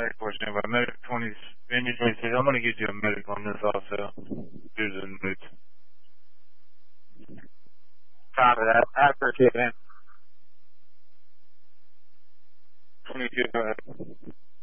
that question about medic 20, Benji 26. I'm going to get you a medic on this also. Here's a note. Copy that. I appreciate it. 22, go ahead.